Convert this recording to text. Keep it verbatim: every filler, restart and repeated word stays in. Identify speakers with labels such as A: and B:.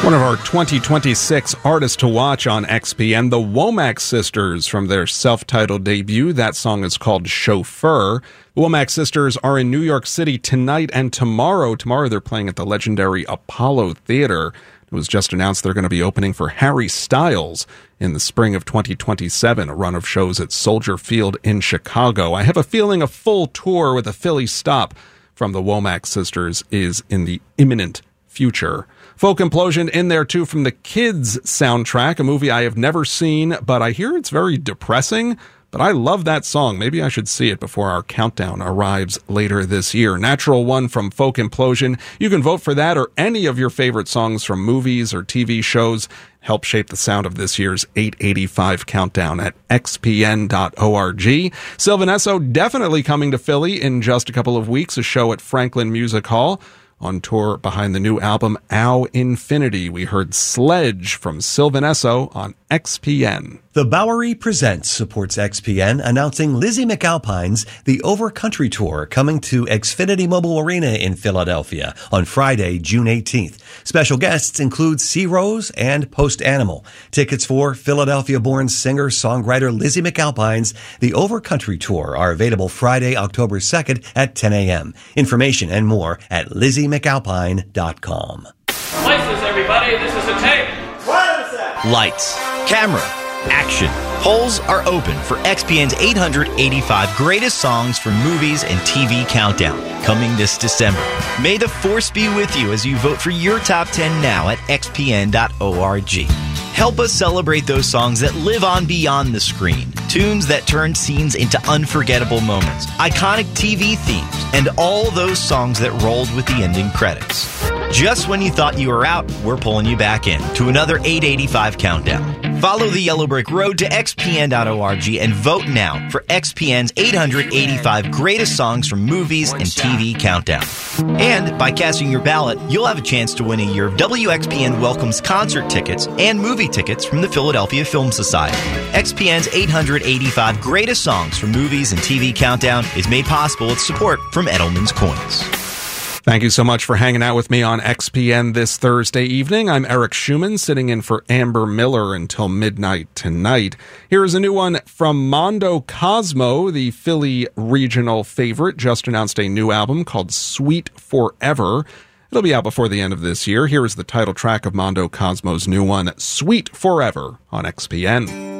A: One of our twenty twenty-six artists to watch on X P N, the Womack Sisters, from their self-titled debut. That song is called Chauffeur. The Womack Sisters are in New York City tonight and tomorrow. Tomorrow they're playing at the legendary Apollo Theater. It was just announced they're going to be opening for Harry Styles in the spring of twenty twenty-seven, a run of shows at Soldier Field in Chicago. I have a feeling a full tour with a Philly stop from the Womack Sisters is in the imminent future. Folk Implosion in there, too, from the Kids soundtrack, a movie I have never seen, but I hear it's very depressing. But I love that song. Maybe I should see it before our countdown arrives later this year. Natural One from Folk Implosion. You can vote for that or any of your favorite songs from movies or T V shows. Help shape the sound of this year's eight eighty-five countdown at x p n dot org. Sylvan Esso definitely coming to Philly in just a couple of weeks, a show at Franklin Music Hall. On tour behind the new album, Ow Infinity, we heard Sledge from Sylvan Esso on X P N.
B: The Bowery Presents supports X P N, announcing Lizzie McAlpine's The Overcountry Tour coming to Xfinity Mobile Arena in Philadelphia on Friday, June eighteenth. Special guests include Sea Rose and Post Animal. Tickets for Philadelphia-born singer-songwriter Lizzie McAlpine's The Overcountry Tour are available Friday, October second at ten a.m. Information and more at lizzie mcalpine dot com.
C: License, everybody. This is a tape.
D: What is that?
E: Lights, camera, action. Polls are open for X P N's eight hundred eighty-five Greatest Songs from Movies and T V Countdown, coming this December. May the force be with you as you vote for your top ten now at x p n dot org. Help us celebrate those songs that live on beyond the screen. Tunes that turn scenes into unforgettable moments. Iconic T V themes. And all those songs that rolled with the ending credits. Just when you thought you were out, we're pulling you back in to another eight eighty-five countdown. Follow the Yellow Brick Road to x p n dot org and vote now for X P N's eight hundred eighty-five Greatest Songs from Movies and T V Countdown. And by casting your ballot, you'll have a chance to win a year of W X P N Welcomes concert tickets and movie tickets from the Philadelphia Film Society. X P N's eight hundred eighty-five Greatest Songs from Movies and T V Countdown is made possible with support from Edelman's Coins.
A: Thank you so much for hanging out with me on X P N this Thursday evening. I'm Eric Schumann, sitting in for Amber Miller until midnight tonight. Here is a new one from Mondo Cosmo, the Philly regional favorite. Just announced a new album called Sweet Forever. It'll be out before the end of this year. Here is the title track of Mondo Cosmo's new one, Sweet Forever, on X P N.